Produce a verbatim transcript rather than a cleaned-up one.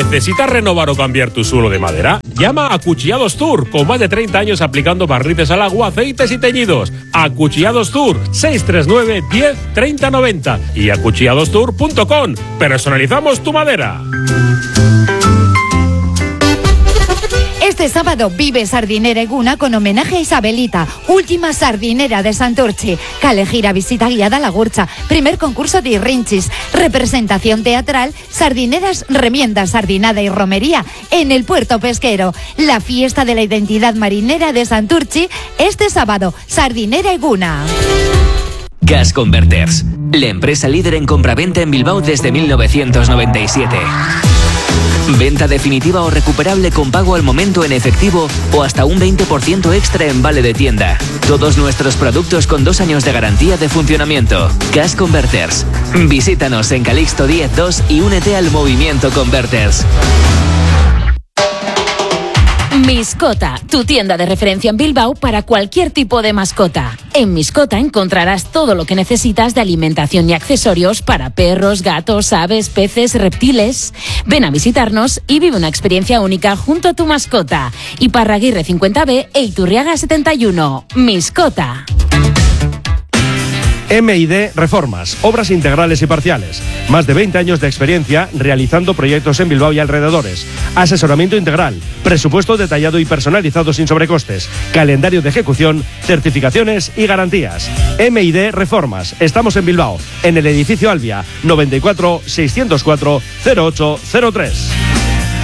¿Necesitas renovar o cambiar tu suelo de madera? Llama a Acuchillados Tour, con más de treinta años aplicando barnices al agua, aceites y teñidos. Acuchillados Tour, seis tres nueve, diez, treinta, noventa y acuchillados tour punto com. Personalizamos tu madera. Este sábado vive Sardinera Eguna con homenaje a Isabelita, última sardinera de Santurchi. Cale gira visita guiada a la Gurcha, primer concurso de Irrinchis, representación teatral, sardineras, remiendas, sardinada y romería en el puerto pesquero. La fiesta de la identidad marinera de Santurchi este sábado, Sardinera Eguna. Gas Converters, la empresa líder en compraventa en Bilbao desde mil novecientos noventa y siete. Venta definitiva o recuperable con pago al momento en efectivo o hasta un veinte por ciento extra en vale de tienda. Todos nuestros productos con dos años de garantía de funcionamiento. Gas Converters. Visítanos en Calixto diez dos y únete al movimiento Converters. Miscota, tu tienda de referencia en Bilbao para cualquier tipo de mascota. En Miscota encontrarás todo lo que necesitas de alimentación y accesorios para perros, gatos, aves, peces, reptiles. Ven a visitarnos y vive una experiencia única junto a tu mascota. Iparraguirre cincuenta B e Iturriaga setenta y uno. Miscota. M I D Reformas, obras integrales y parciales. Más de veinte años de experiencia realizando proyectos en Bilbao y alrededores. Asesoramiento integral, presupuesto detallado y personalizado sin sobrecostes, calendario de ejecución, certificaciones y garantías. M I D Reformas. Estamos en Bilbao, en el edificio Albia, noventa y cuatro, seiscientos cuatro, cero ocho cero tres.